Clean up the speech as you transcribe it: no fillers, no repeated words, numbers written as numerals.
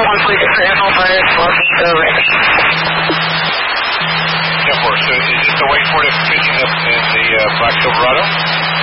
So is this the Wake Forest pitching up in the Black Silverado?